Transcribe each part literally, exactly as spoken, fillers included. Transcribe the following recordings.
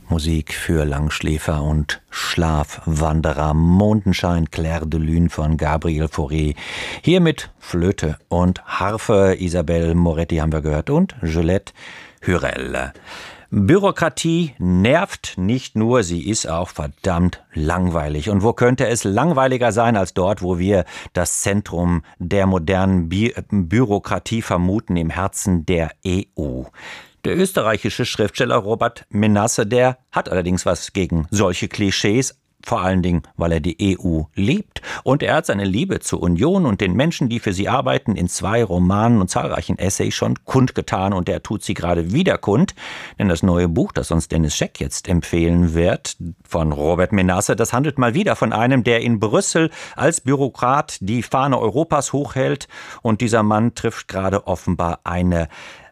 Musik für Langschläfer und Schlafwanderer. Mondenschein, Clair de Lune von Gabriel Fauré. Hier mit Flöte und Harfe. Isabelle Moretti haben wir gehört und Juliette Hürel. Bürokratie nervt nicht nur, sie ist auch verdammt langweilig. Und wo könnte es langweiliger sein als dort, wo wir das Zentrum der modernen Bi- Bürokratie vermuten, im Herzen der E U. Der österreichische Schriftsteller Robert Menasse, der hat allerdings was gegen solche Klischees, vor allen Dingen, weil er die E U liebt. Und er hat seine Liebe zur Union und den Menschen, die für sie arbeiten, in zwei Romanen und zahlreichen Essays schon kundgetan. Und er tut sie gerade wieder kund. Denn das neue Buch, das uns Dennis Scheck jetzt empfehlen wird, von Robert Menasse, das handelt mal wieder von einem, der in Brüssel als Bürokrat die Fahne Europas hochhält. Und dieser Mann trifft gerade offenbar eine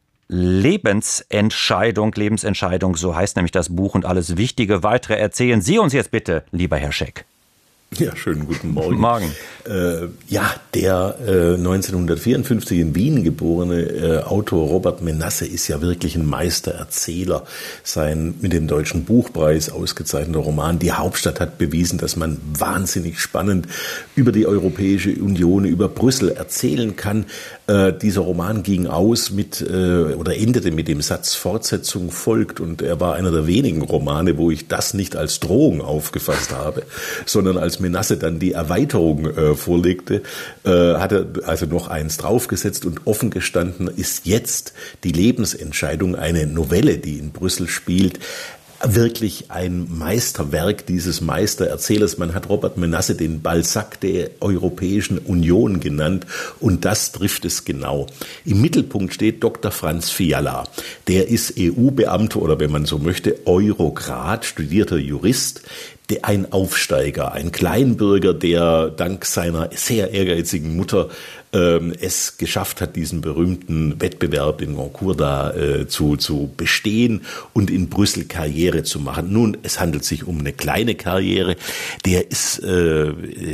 Lebensentscheidung, Lebensentscheidung, so heißt nämlich das Buch und alles Wichtige weitere erzählen Sie uns jetzt bitte, lieber Herr Scheck. Ja, schönen guten Morgen. Morgen. Äh, ja, der äh, neunzehnhundertvierundfünfzig in Wien geborene äh, Autor Robert Menasse ist ja wirklich ein Meistererzähler. Sein mit dem Deutschen Buchpreis ausgezeichneter Roman Die Hauptstadt hat bewiesen, dass man wahnsinnig spannend über die Europäische Union, über Brüssel erzählen kann. Äh, dieser Roman ging aus mit äh, oder endete mit dem Satz Fortsetzung folgt, und er war einer der wenigen Romane, wo ich das nicht als Drohung aufgefasst habe, sondern als Menasse dann die Erweiterung äh, vorlegte, äh, hat er also noch eins draufgesetzt, und offen gestanden ist jetzt die Lebensentscheidung, eine Novelle, die in Brüssel spielt, wirklich ein Meisterwerk dieses Meistererzählers. Man hat Robert Menasse den Balzac der Europäischen Union genannt, und das trifft es genau. Im Mittelpunkt steht Doktor Franz Fiala. Der ist E U-Beamter oder, wenn man so möchte, Eurokrat, studierter Jurist, ein Aufsteiger, ein Kleinbürger, der dank seiner sehr ehrgeizigen Mutter ähm, es geschafft hat, diesen berühmten Wettbewerb, den Goncourt da äh, zu, zu bestehen und in Brüssel Karriere zu machen. Nun, es handelt sich um eine kleine Karriere. Der ist äh,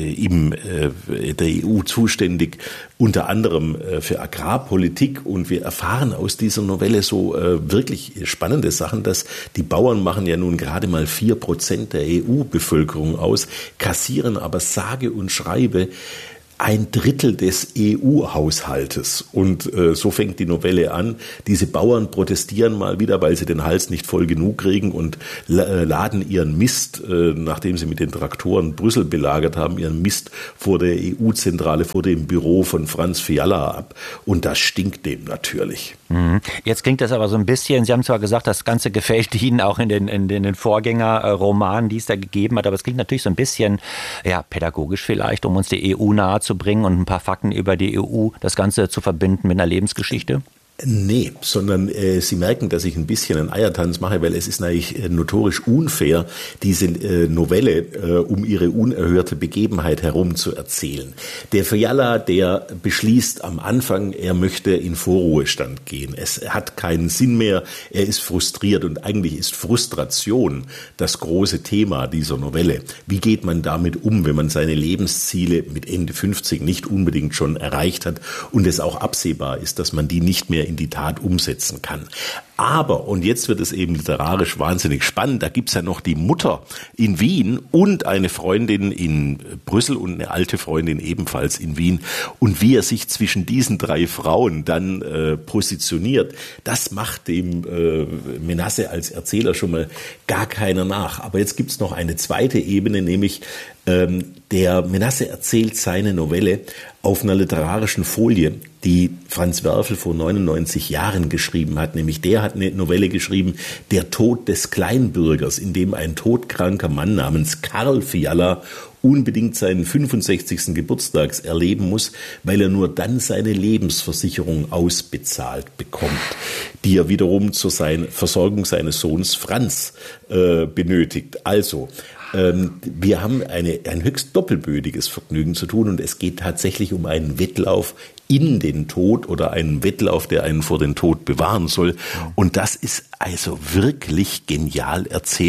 im äh, der E U zuständig, unter anderem äh, für Agrarpolitik, und wir erfahren aus dieser Novelle so äh, wirklich spannende Sachen, dass die Bauern machen ja nun gerade mal vier Prozent der E U-Bevölkerung aus, kassieren aber sage und schreibe ein Drittel des E U-Haushaltes. Und äh, so fängt die Novelle an. Diese Bauern protestieren mal wieder, weil sie den Hals nicht voll genug kriegen, und äh, laden ihren Mist, äh, nachdem sie mit den Traktoren Brüssel belagert haben, ihren Mist vor der E U-Zentrale, vor dem Büro von Franz Fiala ab. Und das stinkt dem natürlich. Jetzt klingt das aber so ein bisschen, Sie haben zwar gesagt, das Ganze gefällt Ihnen auch in den, in den Vorgängerromanen, die es da gegeben hat, aber es klingt natürlich so ein bisschen, ja, pädagogisch vielleicht, um uns die E U nahe zu bringen und ein paar Fakten über die E U, das Ganze zu verbinden mit einer Lebensgeschichte? Nee, sondern äh, Sie merken, dass ich ein bisschen einen Eiertanz mache, weil es ist natürlich äh, notorisch unfair, diese äh, Novelle äh, um ihre unerhörte Begebenheit herum zu erzählen. Der Fiala, der beschließt am Anfang, er möchte in Vorruhestand gehen. Es hat keinen Sinn mehr, er ist frustriert, und eigentlich ist Frustration das große Thema dieser Novelle. Wie geht man damit um, wenn man seine Lebensziele mit Ende fünfzig nicht unbedingt schon erreicht hat und es auch absehbar ist, dass man die nicht mehr in die Tat umsetzen kann. Aber, und jetzt wird es eben literarisch wahnsinnig spannend, da gibt's ja noch die Mutter in Wien und eine Freundin in Brüssel und eine alte Freundin ebenfalls in Wien. Und wie er sich zwischen diesen drei Frauen dann äh, positioniert, das macht dem äh, Menasse als Erzähler schon mal gar keiner nach. Aber jetzt gibt's noch eine zweite Ebene, nämlich ähm, der Menasse erzählt seine Novelle auf einer literarischen Folie, die Franz Werfel vor neunundneunzig Jahren geschrieben hat. Nämlich der hat eine Novelle geschrieben, Der Tod des Kleinbürgers, in dem ein todkranker Mann namens Karl Fiala unbedingt seinen fünfundsechzigsten Geburtstag erleben muss, weil er nur dann seine Lebensversicherung ausbezahlt bekommt, die er wiederum zur sein, Versorgung seines Sohns Franz äh, benötigt. Also, ähm, wir haben eine, ein höchst doppelbödiges Vergnügen zu tun, und es geht tatsächlich um einen Wettlauf in den Tod oder einen Wettlauf, der einen vor den Tod bewahren soll. Und das ist also wirklich genial erzählt.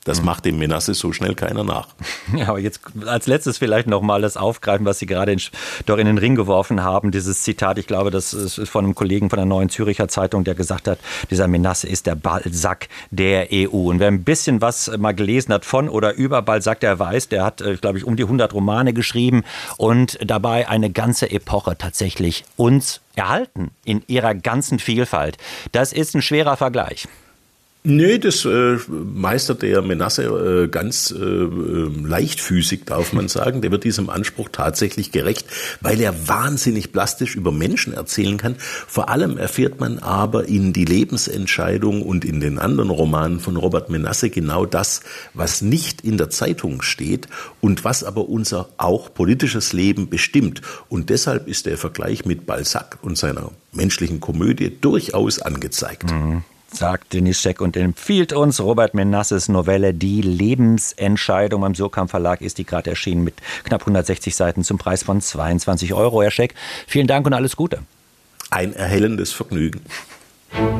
Das mhm. macht dem Menasse so schnell keiner nach. Ja, aber jetzt als letztes vielleicht nochmal das aufgreifen, was Sie gerade in, doch in den Ring geworfen haben. Dieses Zitat, ich glaube, das ist von einem Kollegen von der Neuen Zürcher Zeitung, der gesagt hat, dieser Menasse ist der Balzac der E U. Und wer ein bisschen was mal gelesen hat von oder über Balzac, der weiß, der hat, glaube ich, um die hundert Romane geschrieben und dabei eine ganze Epoche tatsächlich uns erhalten in ihrer ganzen Vielfalt. Das ist ein schwerer Vergleich. Nee, das äh, meistert der Menasse äh, ganz äh, leichtfüßig, darf man sagen. Der wird diesem Anspruch tatsächlich gerecht, weil er wahnsinnig plastisch über Menschen erzählen kann. Vor allem erfährt man aber in die Lebensentscheidung und in den anderen Romanen von Robert Menasse genau das, was nicht in der Zeitung steht und was aber unser auch politisches Leben bestimmt. Und deshalb ist der Vergleich mit Balzac und seiner menschlichen Komödie durchaus angezeigt. Mhm. Sagt Denis Scheck und empfiehlt uns Robert Menasses Novelle Die Lebensentscheidung. Beim Surkamp Verlag ist die gerade erschienen mit knapp hundertsechzig Seiten zum Preis von zweiundzwanzig Euro. Herr Scheck, vielen Dank und alles Gute. Ein erhellendes Vergnügen.